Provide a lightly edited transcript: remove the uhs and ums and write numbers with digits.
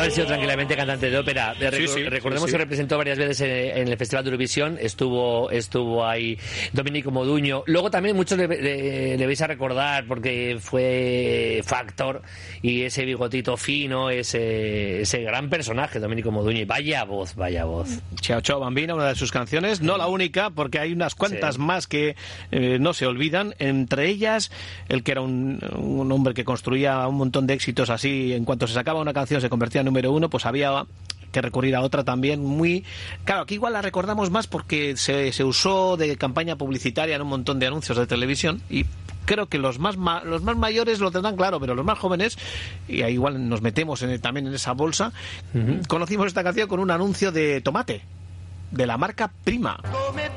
haber sido tranquilamente cantante de ópera. Recordemos que representó varias veces en el Festival de Eurovisión, estuvo ahí Domenico Modugno. Luego también muchos le vais a recordar porque fue actor, y ese bigotito fino, ese gran personaje, Domenico Modugno. Y vaya voz. Ciao Ciao Bambina, una de sus canciones, no la única, porque hay unas cuantas más que no se olvidan, entre ellas el que era un hombre que construía un montón de éxitos así, en cuanto se sacaba una canción se convertía en número uno, pues había que recurrir a otra también muy... Claro, aquí igual la recordamos más porque se usó de campaña publicitaria en un montón de anuncios de televisión, y creo que los más mayores lo tendrán claro, pero los más jóvenes, y ahí igual nos metemos también en esa bolsa, conocimos esta canción con un anuncio de tomate, de la marca Prima.